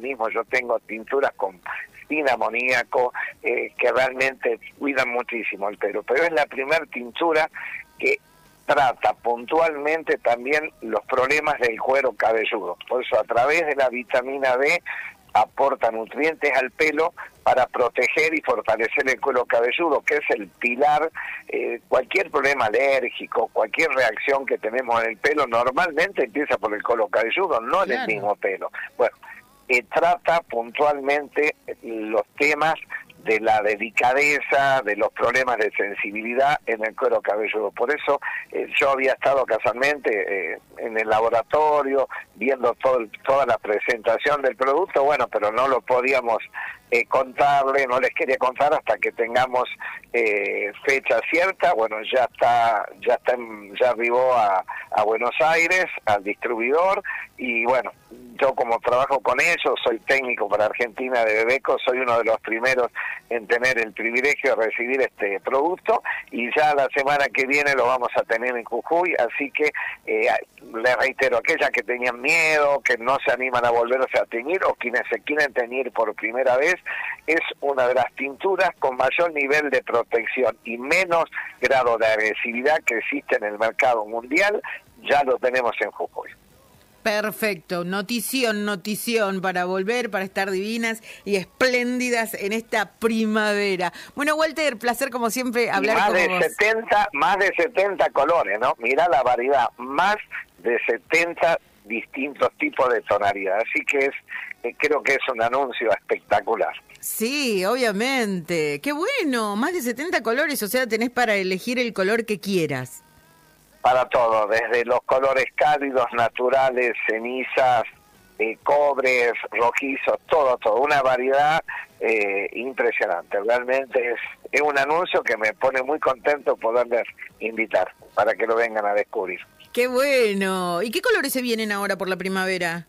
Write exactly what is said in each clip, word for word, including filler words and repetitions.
mismo yo tengo tinturas con sin amoníaco, eh, que realmente cuidan muchísimo el pelo, pero es la primera tintura que trata puntualmente también los problemas del cuero cabelludo. Por eso a través de la vitamina B aporta nutrientes al pelo para proteger y fortalecer el cuero cabelludo, que es el pilar. Eh, cualquier problema alérgico, cualquier reacción que tenemos en el pelo normalmente empieza por el cuero cabelludo, no en el mismo pelo. Bueno, eh, trata puntualmente los temas de la delicadeza, de los problemas de sensibilidad en el cuero cabelludo. Por eso eh, yo había estado casualmente eh, en el laboratorio viendo todo, toda la presentación del producto, bueno, pero no lo podíamos eh, contarle, no les quería contar hasta que tengamos eh, fecha cierta. Bueno, ya está, ya está, en, ya arribó a, a Buenos Aires, al distribuidor, y bueno, yo como trabajo con ellos, soy técnico para Argentina de Bebeco, soy uno de los primeros en tener el privilegio de recibir este producto, y ya la semana que viene lo vamos a tener en Jujuy, así que eh, les reitero, aquellas que tenían miedo, que no se animan a volverse a teñir, o quienes se quieren teñir por primera vez, es una de las tinturas con mayor nivel de protección y menos grado de agresividad que existe en el mercado mundial. Ya lo tenemos en Jujuy. Perfecto, notición, notición para volver, para estar divinas y espléndidas en esta primavera. Bueno, Walter, placer como siempre hablar más con de vos. setenta, más de setenta colores, ¿no? Mirá la variedad, más de setenta distintos tipos de tonalidad. Así que es, eh, creo que es un anuncio espectacular. Sí, obviamente. Qué bueno, más de setenta colores, o sea, tenés para elegir el color que quieras. Para todo, desde los colores cálidos, naturales, cenizas, eh, cobres, rojizos, todo, todo. Una variedad eh, impresionante. Realmente es, es un anuncio que me pone muy contento poderles invitar para que lo vengan a descubrir. ¡Qué bueno! ¿Y qué colores se vienen ahora por la primavera?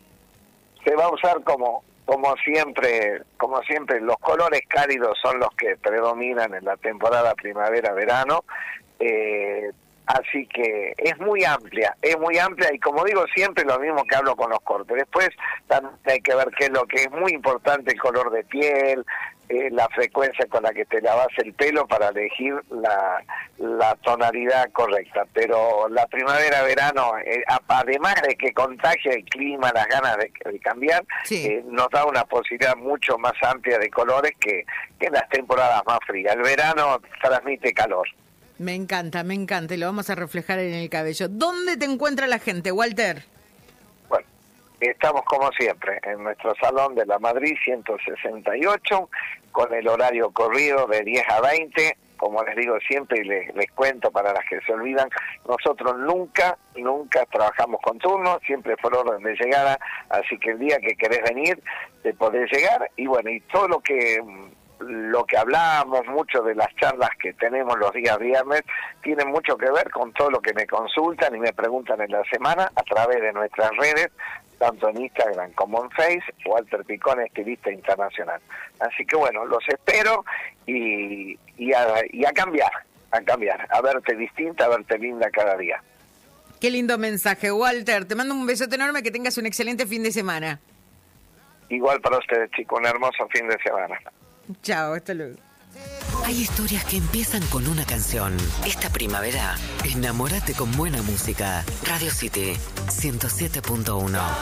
Se va a usar como como siempre, como siempre, los colores cálidos son los que predominan en la temporada primavera-verano. Eh, Así que es muy amplia, es muy amplia y como digo siempre lo mismo que hablo con los cortes. Después también hay que ver qué es lo que es muy importante, el color de piel, eh, la frecuencia con la que te lavas el pelo para elegir la, la tonalidad correcta. Pero la primavera-verano, eh, además de que contagia el clima, las ganas de, de cambiar, sí. eh, nos da una posibilidad mucho más amplia de colores que, que en las temporadas más frías. El verano transmite calor. Me encanta, me encanta, y lo vamos a reflejar en el cabello. ¿Dónde te encuentra la gente, Walter? Bueno, estamos como siempre en nuestro salón de la Madrid ciento sesenta y ocho, con el horario corrido de diez a veinte. Como les digo siempre y les, les cuento para las que se olvidan, nosotros nunca, nunca trabajamos con turnos, siempre por orden de llegada, así que el día que querés venir, te podés llegar, y bueno, y todo lo que... lo que hablamos, mucho de las charlas que tenemos los días viernes, tienen mucho que ver con todo lo que me consultan y me preguntan en la semana a través de nuestras redes, tanto en Instagram como en Facebook, Walter Picón, estilista internacional. Así que bueno, los espero y, y, a, y a cambiar, a cambiar, a verte distinta, a verte linda cada día. Qué lindo mensaje, Walter. Te mando un besote enorme, que tengas un excelente fin de semana. Igual para ustedes, chicos, un hermoso fin de semana. Chao, hasta luego. Hay historias que empiezan con una canción. Esta primavera, enamórate con buena música. Radio City ciento siete punto uno.